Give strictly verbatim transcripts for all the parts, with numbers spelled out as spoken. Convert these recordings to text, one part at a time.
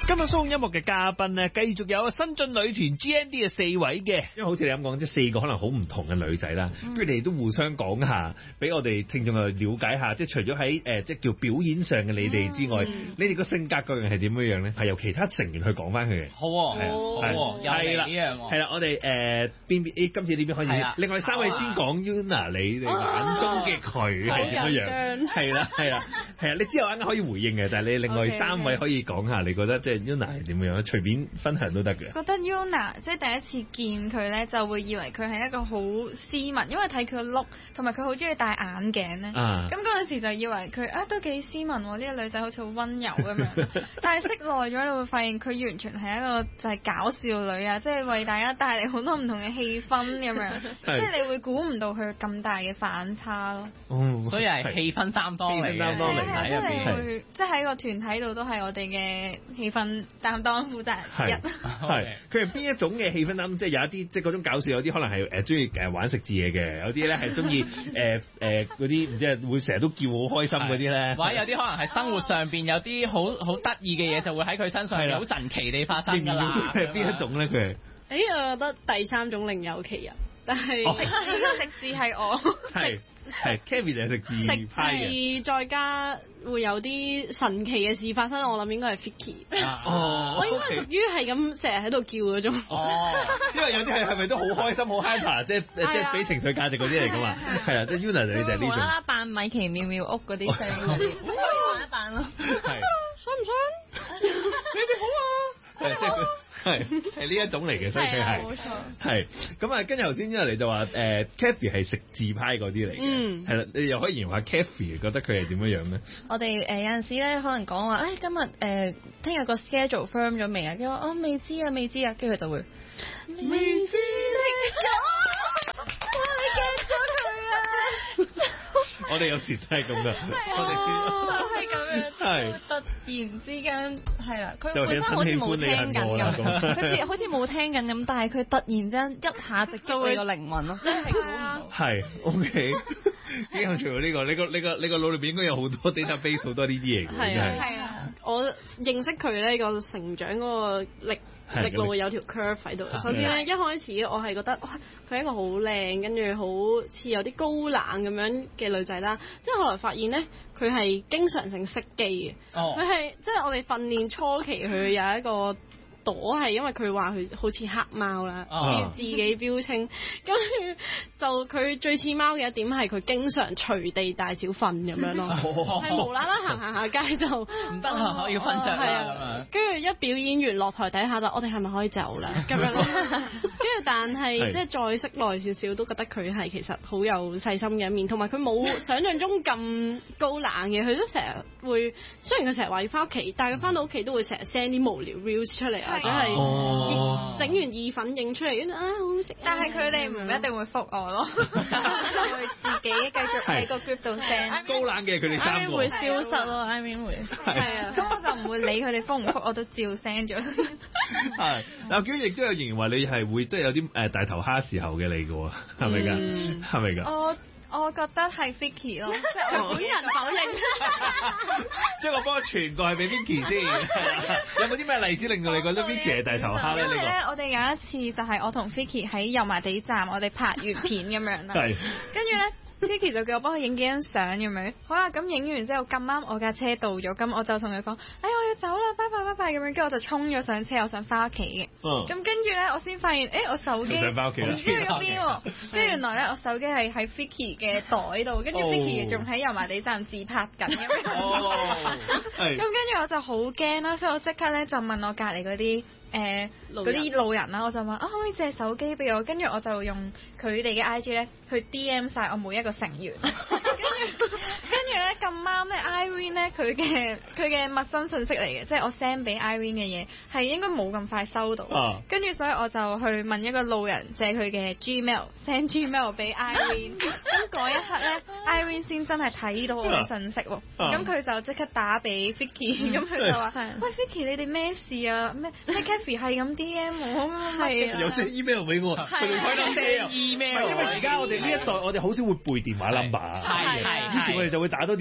今日蘇控音樂嘅嘉賓咧，繼續有新晉女團 G N D 嘅四位嘅，因為好似你咁講，即係四個可能好唔同嘅女仔啦，不如你哋都互相講下，俾我哋聽眾啊了解下，即係除咗喺誒即係叫表演上嘅你哋之外，嗯、你哋個性格究竟係點樣樣咧？係由其他成員去講翻佢嘅。 好喎，好喎，係啦， 係啦，我哋誒邊邊？今次呢邊開始，另外三位先講 Yuna， 你哋眼中嘅佢係點樣樣？係啦，係啦，係啊！你之後啱啱可以回應嘅，但係你另外三位可以講下，你覺得即係 Yuna 係點樣？隨便分享都得嘅。 覺得 Yuna 即係第一次見佢咧，就會以為佢係一個好斯文，因為睇佢個 look，同埋佢好中意戴眼鏡咧。咁嗰陣時就以為佢啊都幾斯文喎，呢、這個女仔好似好溫柔咁樣。但係識耐咗，你會發現佢完全係一個就係搞笑女啊，即係為大家帶嚟好多唔同嘅氣氛咁樣。即係你會估唔到佢咁大嘅反差咯。 哦，所以係氣氛擔當嚟嘅。 擔當嚟嘅，即係你會即係喺個團體度都係我哋嘅氣氛擔當負責人。 係，係佢係邊一種嘅氣氛擔？即係有一啲即係嗰種搞笑，有啲可能係誒中意誒玩食字嘢嘅，有啲咧係中意誒誒嗰啲唔知係會成日都叫好開心嗰啲咧。 或者有啲可能係生活上邊有啲好好得意嘅嘢，就會喺佢身上好神奇地發生㗎啦。 係邊一種咧？佢係誒，我覺得第三種另有其人。但係食字食字係我係係 Kevin 就係食字派嘅， 再加會有啲神奇嘅事發生，我諗應該係 Vicky。 哦， 我應該屬於係咁成日喺度叫嗰種。 哦，因為有啲係係咪都好開心好 hyper，即係即係俾情緒價值嗰啲嚟㗎嘛？係啊，即係 Yuna 就係呢種。 無啦啦扮米奇妙妙屋嗰啲聲嗰啲，可以扮一扮咯。 係， 想唔想？你哋好啊！ 即係佢。係係呢一種嚟嘅，所以佢係冇錯。 係咁啊，跟住頭先因為你就話誒 Kathy 係食字派嗰啲嚟嘅，嗯，係啦，你又可以形容下 Kathy 覺得佢係點樣樣咧？ 我哋誒、呃、有陣時咧，可能講話誒今日誒聽日個 schedule firm 咗未啊？佢話我未知啊，未知啊，跟住佢就會未知的我，我記咗佢啊！ 我哋有時都係咁噶，我哋都係咁樣，係突然之間係啦，佢本身好似冇聽緊咁，佢似好似冇聽緊咁，但係佢突然間一下直擊你個靈魂咯，真係估唔到。 係 OK，幾有趣喎呢個，你個你個你個腦裏邊應該有好多 database 好多呢啲嘢嘅， 係啊係啊，我認識佢咧個成長嗰個歷歷路有條 curve 喺度。首先咧一開始我係覺得哇，佢係一個好靚，跟住好似有啲高冷咁樣嘅女仔啦。即係後來發現咧，佢係經常性熄機嘅。佢係即係我哋訓練初期，佢有一個朵係因為佢話佢好似黑貓啦，要自己標稱。跟住就佢最似貓嘅一點係佢經常隨地大小瞓咁樣咯，係無啦啦行行下街就唔得啊，我要瞓著啦。 跟住一表演完落台底下就我哋係咪可以走啦咁樣？跟住但係即係再識耐少少，都覺得佢係其實好有細心嘅一面，同埋佢冇想象中咁高冷嘅。佢都成日會，雖然佢成日話要翻屋企，但係佢翻到屋企都會成日 send 啲無聊 reels 出嚟啊，或者係整完意粉影出嚟，跟住啊好好食。但係佢哋唔一定會覆我咯，就會自己繼續喺個 group 度 send。 高冷嘅佢哋三個會消失咯 I mean 會係啊，咁我就唔會理佢哋覆唔覆，我都照 send 咗。 係嗱，佢亦都有形容話你係會都有啲誒大頭蝦時候嘅你嘅喎，係咪㗎？係咪㗎？ 我我覺得係 Vicky 咯，我本人否認。 即係我幫我傳過去俾 Vicky 先。有冇啲咩例子令到你覺得 Vicky 係大頭蝦咧？呢個我哋有一次就係我同 Vicky 喺油麻地站，我哋拍完片咁樣啦。係。跟住咧。Vicky 就叫我幫佢影幾張相咁樣，好啦，咁影完之後咁啱我架車到咗，咁我就同佢講，哎我要走啦，拜拜拜拜咁樣，跟住我就衝咗上車，我想翻屋企嘅。咁跟住咧，我先發現，誒、欸、我手機想翻屋企啦， 唔知去咗邊喎，跟住原來咧我手機係喺 Vicky 嘅袋度，跟住 Vicky 仲喺油麻地站自拍緊咁樣。咁跟住我就好驚啦，所以我即刻咧就問我隔離嗰啲。誒嗰啲路人啦，我就話啊可唔可以借手機俾我？跟住我就用佢哋嘅 I G 咧去 D M 晒我每一個成員。跟住跟住咧咁啱咧 Irene 咧佢嘅佢嘅陌生信息嚟嘅，即係我 send 俾 Irene 嘅嘢係應該冇咁快收到。跟住、啊、所以我就去問一個路人借佢嘅 Gmail send Gmail 俾 Irene。咁嗰一刻咧 Irene 先真係睇到我嘅信息喎。咁佢、啊、就即刻打俾 Vicky，咁佢就話：喂 Vicky 你哋咩事啊？咩咩？係咁 D M 我係啊， 有 send email 俾我，佢哋開 send email。因為而家我哋呢一代，我哋好少會背電話 number，係係，於是我哋就會打到電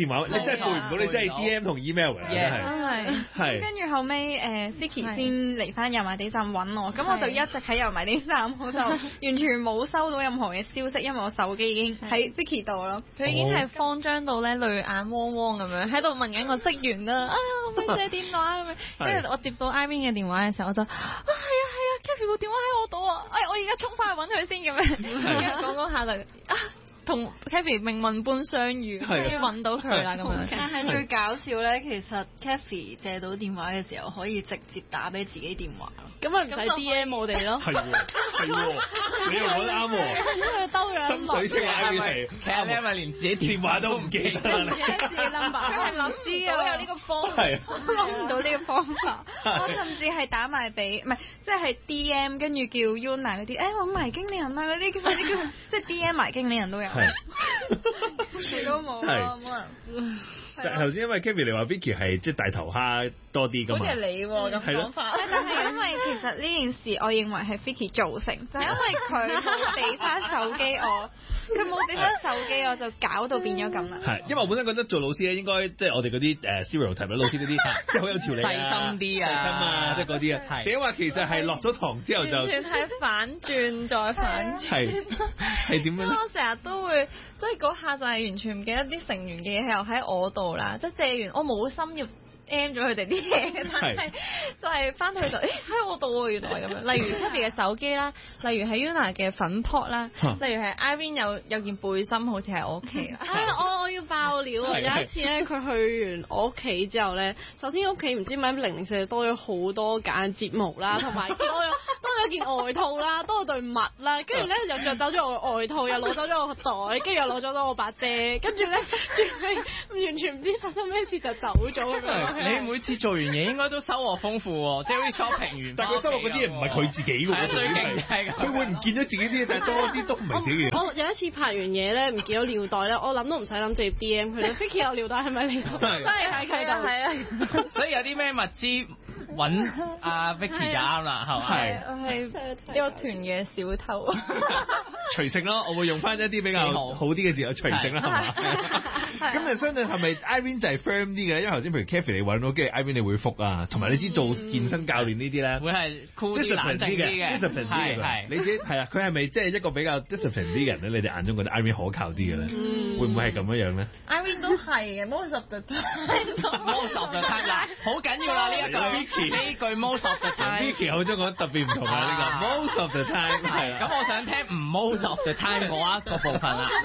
電話，你真係背唔到，你真係 D M 同 email 㗎啦，真係。 真係。 係。 跟住後尾誒 Vicky 先嚟翻油麻地站揾我，咁我就一直喺油麻地站，我就完全冇收到任何嘅消息，因為我手機已經喺 Vicky 度咯。 佢已經係慌張到咧淚眼汪汪咁樣，喺度問緊個職員啦，啊可唔可以借電話咁樣？跟住我接到 Irene 嘅電話嘅時候，我就啊係啊係啊 Kathy 部電話喺我度啊，哎我而家衝翻去揾佢先咁樣，跟住講講下就啊。同 Kathy 命運般相遇，終於揾到佢啦咁樣。 但係最搞笑咧，其實 Kathy 借到電話嘅時候，可以直接打俾自己電話咯。 咁咪唔使 D M 我哋咯。 係喎，係喎，你又講得啱喎。 因為兜樣心水清啊！係， 其實你係咪連自己電話都唔記得啦？ 唔記得自己 number，佢係諗知啊，有呢個方法，諗唔到呢個方法。我甚至係打埋俾，唔係即係 D M 跟住叫 Yuna 嗰啲，誒揾埋經理人啊嗰啲，叫啲叫即係 D M 埋經理人都有。佢都冇咯，冇人。 頭先因為 Kathy 你話 Vicky 係即係大頭蝦多啲㗎嘛？ 好似係你喎咁講法。 但係因為其實呢件事，我認為係 Vicky 造成，就係因為佢冇俾翻手機我，佢冇俾翻手機我就搞到變咗咁啦。 係，因為我本身覺得做老師咧，應該即係我哋嗰啲誒 stereotype 老師嗰啲，即係好有條理啊， 細心啲啊， 細心啊，即係嗰啲啊。係。點解話其實係落咗堂之後就完全係反轉再反轉。 係係點樣咧？ 我成日都會即係嗰下就係完全唔記得啲成員嘅嘢又喺我度啦，即係借完我冇心要 M 咗佢哋啲嘢，但係就係翻去就誒喺我度喎，原來咁樣。例如 Kathy 嘅手機啦，例如係 Yuna 嘅粉撲啦，例如係 Irene 有有件背心好似喺我屋企啦。 啊！我我要爆料啊！有一次咧，佢去完我屋企之後咧，首先屋企唔知點解零零舍舍多咗好多揀睫毛啦，同埋多咗多咗件外套啦，多咗對襪啦，跟住咧又着走咗我外套，又攞走咗我個袋，跟住又攞走咗我把遮，跟住咧仲係完全唔知發生咩事就走咗咁樣。 你每次做完嘢應該都收穫豐富喎，即係好似 shopping 完。 但係佢收穫嗰啲嘢唔係佢自己喎， 係最勁係佢會唔見咗自己啲嘢，但係多啲都唔係自己嘅。 我有一次拍完嘢咧，唔見咗尿袋咧，我諗都唔使諗，直接 D M 佢咧。Vicky 有尿袋係咪你？真係喺佢度，係啊。 所以有啲咩物資揾阿 Vicky 就啱啦，係嘛？ 係，我係呢個團嘅小偷。 隨性咯，我會用翻一啲比較好啲嘅字，隨性啦，係嘛？咁你相信係咪 Irene 就係 firm 啲嘅？因為頭先譬如 Kathy 你揾到，跟住 Irene 你會覆啊，同埋你知做健身教練呢啲咧， 會係 cool 啲冷靜啲嘅 discipline 啲嘅，你自己係啊，佢係咪即係一個比較 discipline 啲嘅人咧？你哋眼中覺得 Irene 可靠啲嘅咧？會唔會係咁樣樣咧 ？Irene 都係嘅，most of the time，most of the time 嗱，好緊要啦呢一句，呢句 most of the time，Vicky 口中講得特別唔同啊呢個 most of the time 係啦。 咁我想聽唔 most of the time 嗰一個部分啦。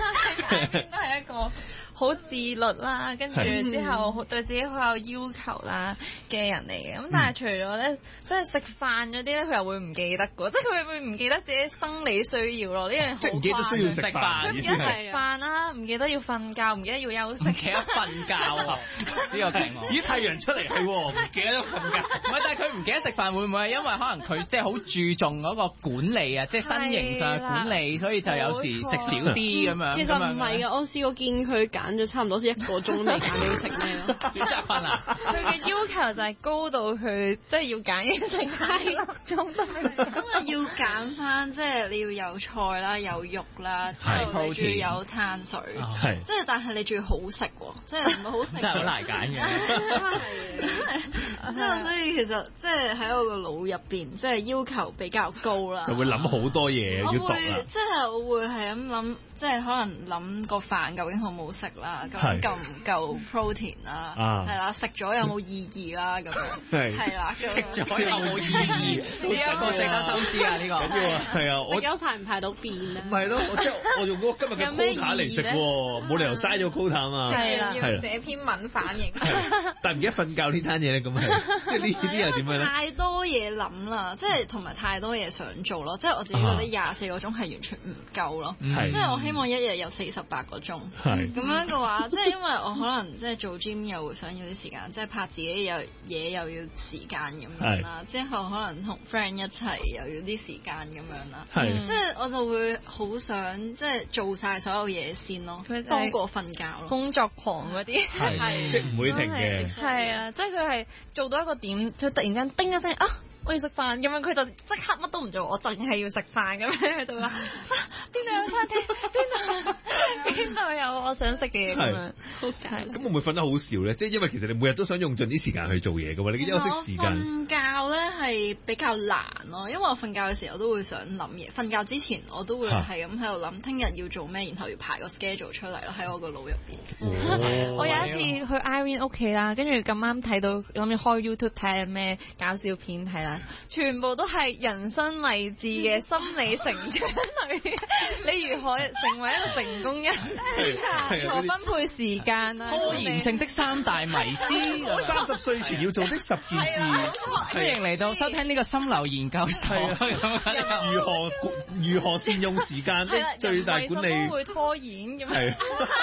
Irene 都係一個好自律啦，跟住之後對自己好有要求啦嘅人嚟嘅。咁但係除咗咧，即係食飯嗰啲咧，佢又會唔記得嘅，即係佢會唔記得自己生理需要咯。呢樣好唔記得需要食飯， 唔記得食飯啦，唔記得要瞓覺，唔記得要休息， 唔記得瞓覺啊！呢個勁喎！ 咦，太陽出嚟係喎，唔記得瞓覺。 唔係，但係佢唔記得食飯，會唔會係因為可能佢即係好注重嗰個管理啊，即係身形上嘅管理，所以就有時食少啲咁樣。 其實唔係嘅，我試過見佢揀咗差唔多先一個鐘未揀到食咩咯， 選擇瞓啊！ 佢嘅要求就係高到佢即係要揀嘢食太粒鐘都係。 咁啊要揀翻，即係你要有菜啦，有肉啦，之後你仲要有碳水，即係但係你仲要好食喎，即係唔係好食。 真係好難揀嘅。 即係所以其實即係喺我個腦入邊，即係要求比較高啦。 就會諗好多嘢要讀啦。 即係我會係咁諗，即係可能諗個飯究竟好唔好食啦，咁夠唔夠 protein 啦，係啦，食咗有冇意義啦，咁樣係啦， 食咗有冇意義？呢一個值得深思啊！呢個係啊，我食咗排唔排到便啊？ 唔係咯，我即係我用嗰個今日嘅 quota 嚟食喎，冇理由嘥咗 quota 啊嘛。 係啦，要寫篇文反映。 但係唔記得瞓覺呢單嘢咧，咁係即係呢啲又點樣咧？ 太多嘢諗啦，即係同埋太多嘢想做咯，即係我自己覺得廿四個鐘係完全唔夠咯，即係我希望一日有四十八個鐘，咁樣嘅話，即係因為我可能即係做 gym 又會想要啲時間，即係拍自己有嘢又要時間咁樣啦，之後可能同 friend 一齊又要啲時間咁樣啦，即係我就會好想即係做晒所有嘢先咯，多過瞓覺咯。 工作狂嗰啲係即係唔會停嘅， 係啊，即係佢係做到一個點，就突然間叮一聲啊！ 我要食飯咁樣，佢就即刻乜都唔做，我淨係要食飯咁樣，佢就話邊度有餐廳，邊度邊度有我想食嘅嘢咁樣。好係。咁會唔會瞓得好少咧？即係因為其實你每日都想用盡啲時間去做嘢㗎嘛，你嘅休息時間。 瞓覺咧係比較難咯，因為我瞓覺嘅時候都會想諗嘢。瞓覺之前我都會係咁喺度諗，聽日要做咩，然後要排個 schedule 出嚟咯，喺我個腦入邊。 哦、我有一次去 Irene 屋企啦，跟住咁啱睇到諗住開 YouTube 睇下咩搞笑片睇啦，全部都係人生勵志嘅心理成長類，你如何成為一個成功人士，如何分配時間啊， 拖延症的三大迷思， 三十歲前要做的十件事。 歡迎嚟到收聽呢個心流研究所。 如何如何善用時間的最大管理？ 為什麼會拖延咁樣？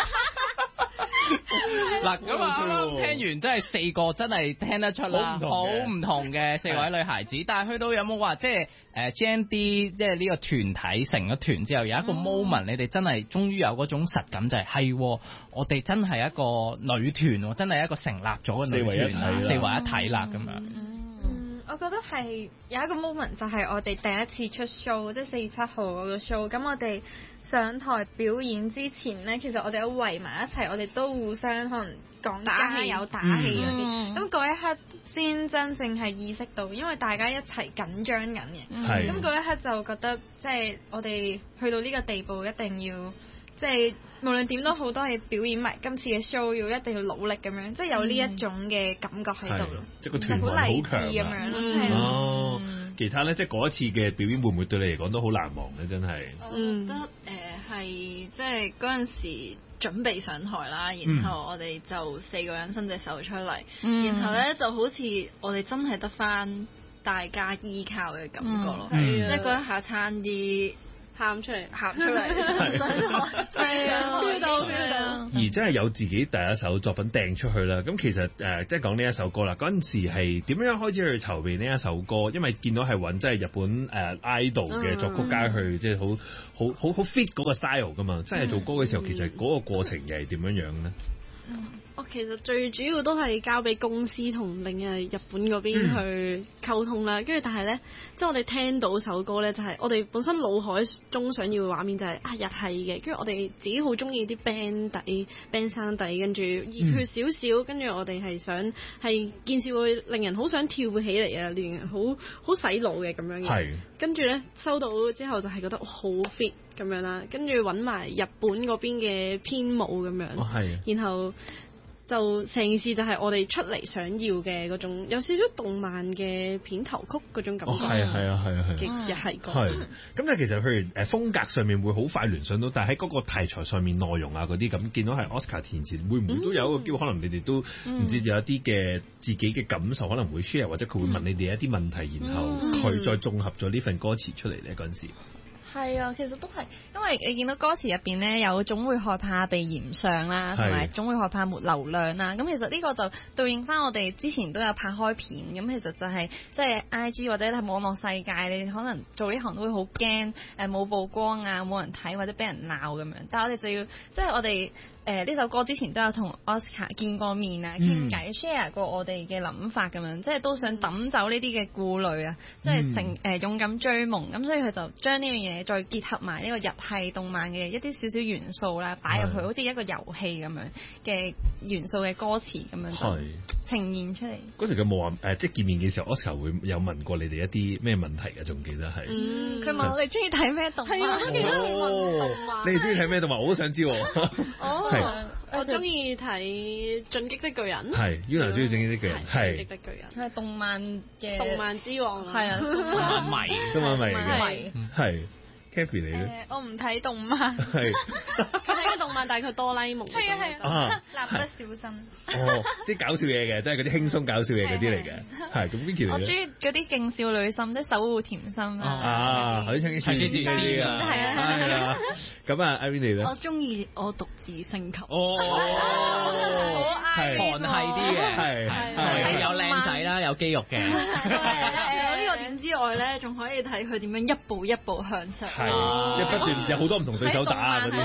嗱，咁啊，聽完真係四個真係聽得出啦，好唔同嘅四位女孩子。但係去到有冇話即係誒 G N D 即係呢個團體成咗團之後有一個 moment，、嗯、你哋真係終於有嗰種實感，就係、是、係我哋真係一個女團，真係一個成立咗嘅女團，四為一體啦咁樣。 嗯，我覺得係有一個 moment 就係我哋第一次出 show， 即係四月七號嗰個 show。咁我哋上台表演之前呢，其實我哋都圍埋一齊，我哋都互相可能講加油打氣嗰啲。咁嗰、嗯、一刻先真正係意識到，因為大家一齊緊張緊嘅。咁嗰、嗯、一刻就覺得，即係我哋去到呢個地步，一定要即係無論點都好，都係表演埋今次嘅 show，要一定要努力咁樣，即係有呢一種嘅感覺喺度。即係個團隊好強咁樣。 嗯、哦，其他咧，即係嗰一次嘅表演會唔會對你嚟講都好難忘咧？真係。 我覺得誒係即係嗰陣時準備上台啦，然後我哋就四個人伸隻手出嚟，嗯、然後咧就好似我哋真係得返大家依靠嘅感覺咯，即係嗰一下差啲喊出嚟，喊出嚟，上台係啊， feel 到 feel 到。而真係有自己第一首作品掟出去啦。咁其實誒，即係講呢一首歌啦。嗰陣時係點樣開始去籌備呢一首歌？因為見到係揾即係日本誒 idol 嘅作曲家去，即係好好好好 fit 嗰個 style 噶嘛。真係做歌嘅時候，其實嗰個過程又係點樣樣咧？ 我其實最主要都係交俾公司同另外日本嗰邊去溝通啦，跟住、嗯、但係咧，即係我哋聽到首歌咧，就係、是、我哋本身腦海中想要嘅畫面就係、是、啊日系嘅，跟住我哋自己好中意啲 band 底 band 衫底，跟住熱血少少，跟住我哋係想係件事會令人好想跳起嚟啊，令人好好洗腦嘅咁樣嘅。係。跟住咧收到之後就係覺得好 fit 咁樣啦，跟住揾埋日本嗰邊嘅編舞咁樣，哦、然後。就成件事就係我哋出嚟想要嘅嗰種有少少動漫嘅片頭曲嗰種感覺。 係啊係啊係啊係。 亦係個。 係。咁但係其實譬如誒風格上面會好快聯想到，但係喺嗰個題材上面內容啊嗰啲咁，見到係 Oscar 填詞，會唔會都有一個機會？嗯、可能你哋都唔知有一啲嘅自己嘅感受，可能會 share，或者佢會問你哋一啲問題，然後佢再綜合咗呢份歌詞出嚟咧嗰陣時。 係啊，其實都係，因為你見到歌詞入邊咧，有總會害怕被嫌上啦，同埋總會害怕沒流量啦。咁其實呢個就對應翻我哋之前都有拍開片，咁其實就係即係 I G 或者係網絡世界，你可能做呢行都會好驚誒冇曝光啊，冇人睇或者俾人鬧咁樣。但係我哋就要即係我哋誒呢首歌之前都有同 Oscar 見過面啊，傾偈 share 過我哋嘅諗法咁樣，即係都想抌走呢啲嘅顧慮啊，即係成誒勇敢追夢。咁所以佢就將呢樣嘢再結合埋呢個日系動漫嘅一啲少少元素啦，擺入去好似一個遊戲咁樣嘅元素嘅歌詞咁樣就呈現出嚟。 嗰時佢冇話誒，即係見面嘅時候 ，Oscar 會有問過你哋一啲咩問題嘅，仲記得係。 嗯，佢問我哋中意睇咩動漫。係啊，我記得你問動漫。 你哋中意睇咩動漫？我都想知。 哦，我中意睇《進擊的巨人》。係 ，Yuna 中意《進擊的巨人》。係。 進擊的巨人。 佢係動漫嘅。 動漫之王啊！ 係啊，動漫迷， 動漫迷嘅。係。Kathy 嚟咧， 我唔睇動漫。 係。 佢睇緊動漫，但係佢哆啦 A 夢。 係啊係啊。蠟筆小新。 哦，啲搞笑嘢嘅，即係嗰啲輕鬆搞笑嘢嗰啲嚟嘅。係，咁 Vicky 嚟咧。 我中意嗰啲勁少女心，即係守護甜心啊。 啊，好似聽啲唱啲啲嗰啲啊。係啊係啊。咁啊 Irene 嚟咧。 我中意我獨自星球。 哦。 係韓系啲嘅，係係有靚仔啦，有肌肉嘅。 除咗呢個點之外咧，仲可以睇佢點樣一步一步向上。 係，即係不斷有好多唔同對手打啊嗰啲。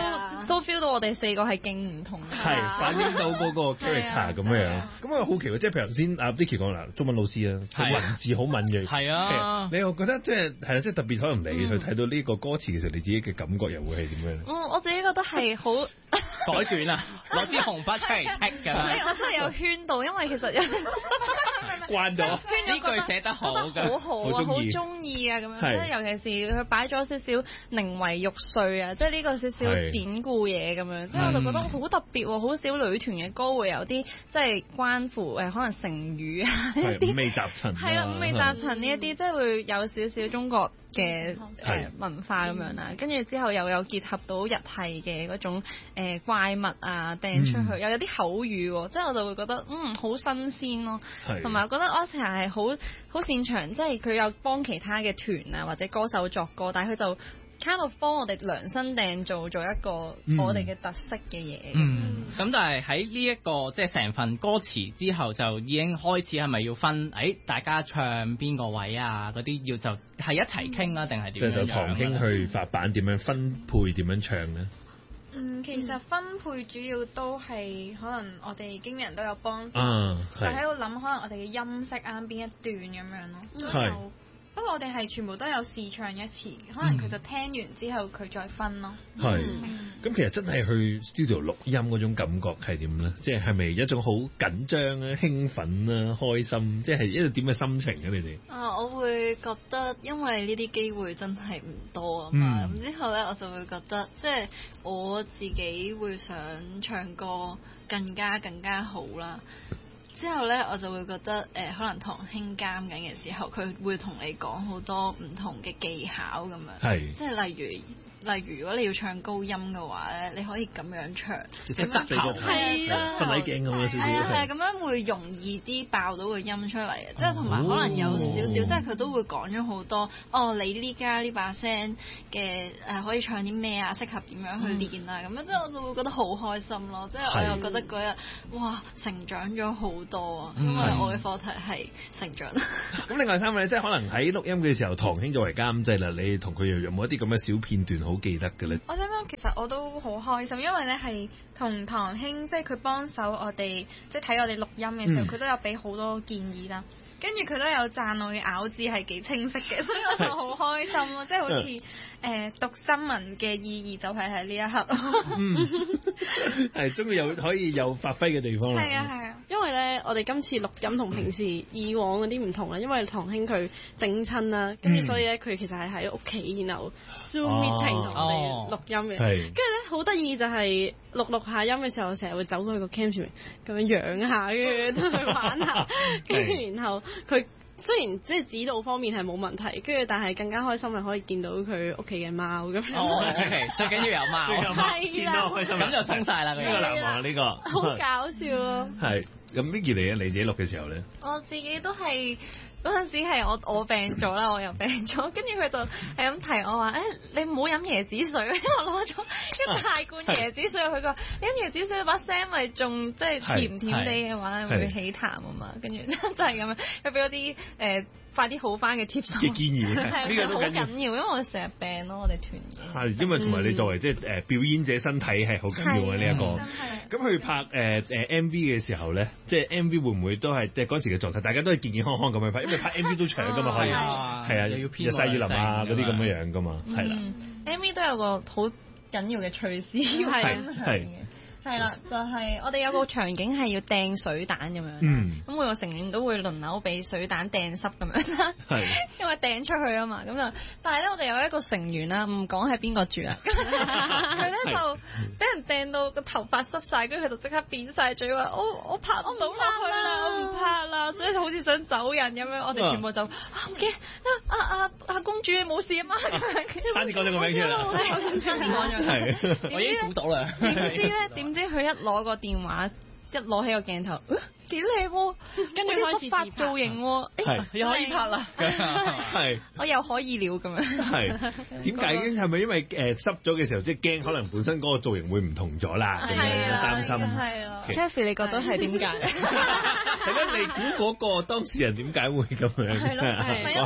都 feel 到我哋四個係勁唔同嘅， 係反映到嗰個 character 咁樣樣。咁我好奇喎，即係譬如頭先阿 Vicky 講啦，中文老師啊，文字好敏鋭， 係啊， 你又覺得即係係啦，即係特別可能你去睇到呢個歌詞嘅時候，你自己嘅感覺又會係點樣？ 嗯，我自己覺得係好改卷啊，攞支紅筆出嚟剔㗎嘛。 我真係有圈到，因為其實有慣咗呢句寫得好嘅，好好啊，好中意啊咁樣。即係尤其是佢擺咗少少寧為玉碎啊，即係呢個少少典故嘢咁樣。即係我就覺得好特別喎，好少女團嘅歌會有啲即係關乎誒可能成語啊一啲。 五味雜陳。 係啦，五味雜陳呢一啲即係會有少少中國嘅誒文化咁樣啦，跟住之後又有結合到日系嘅嗰種誒怪物啊掟出去，又有啲口語喎，即係我就會覺得嗯好新鮮咯，同埋我覺得 Oscar 係好好擅長，即係佢有幫其他嘅團啊或者歌手作歌，但係佢就kind of幫我哋量身訂造做一個我哋嘅特色嘅嘢。 嗯，咁、嗯、但係喺呢一個即係成份歌詞之後，就已經開始係咪要分？誒、哎，大家唱邊個位啊？嗰啲要就係一齊傾啦，定係點樣？ 就就唐興去發版點樣分配點樣唱咧？ 嗯，其實分配主要都係可能我哋經理人都有幫手， 啊、 就喺度諗可能我哋嘅音色啱邊一段咁樣咯。係。不過我哋係全部都有試唱一次，可能佢就聽完之後佢再分咯。 係、嗯，咁其實真係去 studio 錄音嗰種感覺係點咧？即係係咪一種好緊張啊、興奮啊、開心？即係一個點嘅心情啊？你哋？ 啊，我會覺得因為呢啲機會真係唔多啊嘛，咁、嗯、之後咧我就會覺得，即係我自己會想唱歌更加更加好啦。之後咧，我就會覺得誒、呃，可能唐興監緊嘅時候，佢會同你講好多唔同嘅技巧咁樣， 係即係例如。例如如果你要唱高音嘅話咧，你可以咁樣唱， 即係側頭， 係啦， 瞓喺鏡咁樣少少， 係啊係啊，咁樣會容易啲爆到個音出嚟嘅，即係同埋可能有少少，即係佢都會講咗好多，哦，你呢家呢把聲嘅誒可以唱啲咩啊，適合點樣去練啊，咁樣即係我就會覺得好開心咯，即係我又覺得嗰日哇成長咗好多啊，因為我嘅課題係成長。 咁另外三位即係可能喺錄音嘅時候，唐興作為監製啦，你同佢又有冇一啲咁嘅小片段好記得嘅咧？ 我想講，其實我都好開心，因為咧係同唐興，即係佢幫手我哋，即係睇我哋錄音嘅時候，佢、嗯、都有俾好多建議啦。跟住佢都有讚我嘅咬字係幾清晰嘅，所以我就好開心咯，即係好似誒、呃、讀新聞嘅意義就係喺呢一刻。 嗯，係終於有可以有發揮嘅地方啦。 係啊係啊， 因為咧我哋今次錄音同平時以往嗰啲唔同啦，因為唐興佢整親啦，跟住所以咧佢其實係喺屋企，然後 Zoom meeting 同我哋錄音嘅。跟住咧好得意就係錄錄下音嘅時候，成日會走到去個 cam 上面咁樣養下，跟住同佢玩下，跟住然後。佢雖然即係指導方面係冇問題，跟住但係更加開心係可以見到佢屋企嘅貓咁樣。 哦，OK，最緊要有貓， 係啦， 開心咁就鬆晒啦。呢個難忘啊，呢個好搞笑咯。 係咁 Vicky 嚟嘅，你自己錄嘅時候咧？ 我自己都係。嗰陣時係我我病咗啦，我又病咗，跟住佢就係咁提我話：誒、欸，你唔好飲椰子水，因為我攞咗一大罐椰子水。佢話：你飲椰子水把聲咪仲即係甜甜地嘅話咧，會起痰啊嘛。跟住就係咁樣，佢俾咗啲誒快啲好翻嘅 tips 嘅建議，呢個都好緊要，因為我哋成日病咯，我哋團嘅。 係因為同埋你作為即係誒表演者身體係好緊要嘅呢一個。咁佢拍誒誒 M V 嘅時候咧，即係 M V 會唔會都係即係嗰時嘅狀態？大家都係健健康康咁樣拍，因為拍 M V 都長噶嘛，可以係啊，又要日曬雨淋啊嗰啲咁樣樣噶嘛，係啦。 M V 都有個好緊要嘅趣事要分享嘅。係啦，就係、是、我哋有個場景係要掟水彈咁樣，咁、嗯、每個成員都會輪流俾水彈掟濕咁樣啦，因為掟出去啊嘛，咁就，但係咧我哋有一個成員啦，唔講係邊個住啦，佢咧就俾人掟到個頭髮濕晒，跟住佢就即刻扁晒嘴話：我我拍唔到落去啦，我唔拍啦，所以就好似想走人咁樣，我哋全部就啊唔驚，啊啊啊公主你冇事啊嘛， 差啲講咗個名出嚟啦， 差啲講咗， 我已經估到啦， 點知咧點？即係佢一攞個電話，一攞起個鏡頭，幾靚喎，跟住開始髮造型喎，誒又可以拍啦， 係我又可以了咁樣。 係點解？係咪因為誒濕咗嘅時候，即係驚可能本身嗰個造型會唔同咗啦？咁樣擔心。 係啊 Jeffrey 你覺得係點解？ 係咯，你估嗰個當事人點解會咁樣？ 係咯，係因為當刻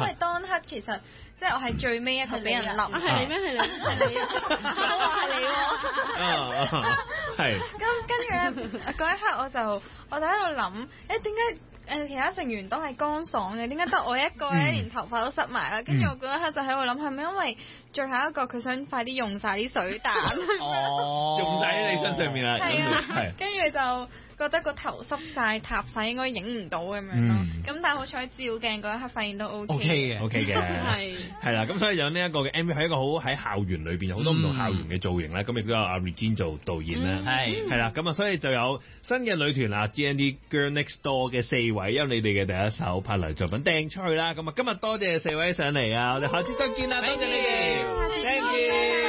刻其實即係我係最尾一個俾人冧。 啊係你咩？係你係你啊！ 我話係你喎。 係。 咁跟住咧嗰一刻我就我就喺度諗，誒點解？誒其他成員都係乾爽嘅，點解得我一個咧連頭髮都濕埋啦？跟住我嗰一刻就喺度諗，係咪因為最後一個佢想快啲用晒啲水彈？ 哦， 用晒喺你身上面啦。 係啊， 係。 跟住就覺得個頭濕晒、塌晒，應該影唔到咁樣咯。咁但係好彩照鏡嗰一刻發現都 O K 嘅 ，O K 嘅，係係啦。咁所以有呢一個嘅 M V 係一個好喺校園裏邊有好多唔同校園嘅造型咧。咁亦都有阿 Regine 做導演啦，係係啦。咁啊，所以就有新嘅女團啊 G N D Girl Next Door 嘅四位，因為你哋嘅第一首柏麗作品掟出去啦。咁啊，今日多謝四位上嚟啊，我哋下次再見啦，多謝你哋，Thank you。